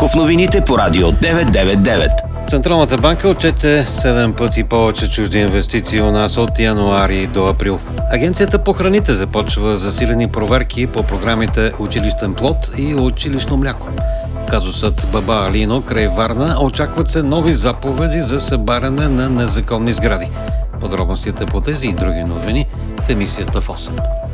в новините по Радио 999. Централната банка отчете 7 пъти повече чужди инвестиции у нас от януари до април. Агенцията по храните започва засилени проверки по програмите Училищен плод и Училищно мляко. Казусът Баба Алино край Варна, очакват се нови заповеди за събаряне на незаконни сгради. Подробностите по тези и други новини в емисията в 8.